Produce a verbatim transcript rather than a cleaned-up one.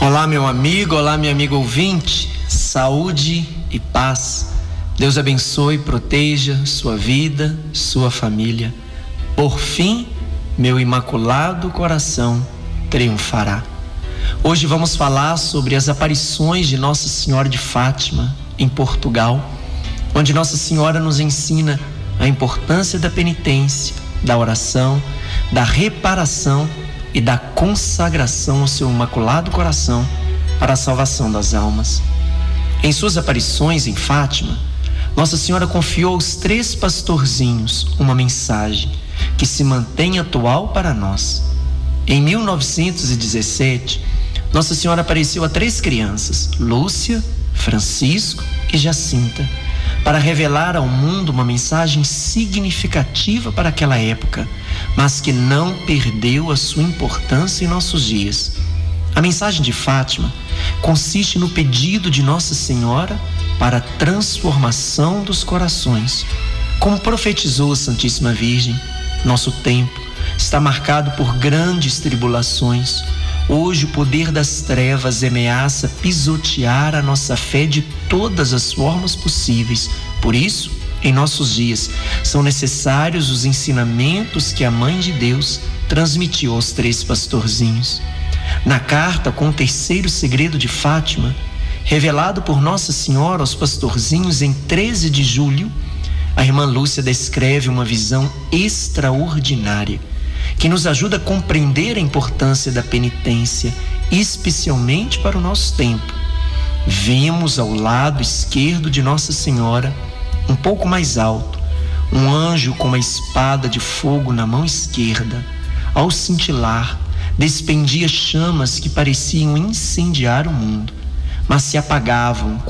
Olá, meu amigo, olá, minha amiga ouvinte, saúde e paz. Deus abençoe e proteja sua vida, sua família. Por fim, meu imaculado coração triunfará. Hoje vamos falar sobre as aparições de Nossa Senhora de Fátima em Portugal, onde Nossa Senhora nos ensina a importância da penitência, da oração, da reparação e da consagração ao seu imaculado coração para a salvação das almas. Em suas aparições em Fátima, Nossa Senhora confiou aos três pastorzinhos uma mensagem que se mantém atual para nós. Em mil novecentos e dezessete, Nossa Senhora apareceu a três crianças, Lúcia, Francisco e Jacinta, para revelar ao mundo uma mensagem significativa para aquela época, mas que não perdeu a sua importância em nossos dias. A mensagem de Fátima consiste no pedido de Nossa Senhora para a transformação dos corações. Como profetizou a Santíssima Virgem, nosso tempo está marcado por grandes tribulações. Hoje o poder das trevas ameaça pisotear a nossa fé de todas as formas possíveis. Por isso, em nossos dias, são necessários os ensinamentos que a Mãe de Deus transmitiu aos três pastorzinhos. Na carta com o terceiro segredo de Fátima, revelado por Nossa Senhora aos pastorzinhos em treze de julho, a irmã Lúcia descreve uma visão extraordinária que nos ajuda a compreender a importância da penitência, especialmente para o nosso tempo. Vimos ao lado esquerdo de Nossa Senhora, um pouco mais alto, um anjo com uma espada de fogo na mão esquerda. Ao cintilar, despendia chamas que pareciam incendiar o mundo, mas se apagavam